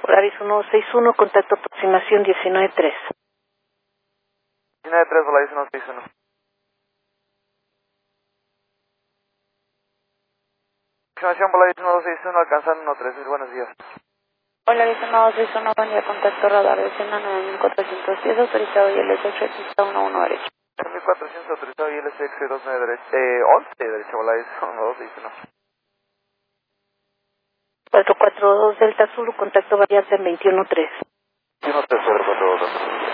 Polaris 161, contacto aproximación 19-3. 19-3, Polaris 161. Aproximación Polaris 1261, alcanzando 13000, buenos días. Polaris 1261, buen día, contacto radar de Sena 9410, autorizado y LSX, pista 11 derecha. 9400, autorizado y LSX 29 derecha, 11 derecha, Polaris 1261. 442 Delta Zulu, contacto variante en 21-3. 21-3, 442.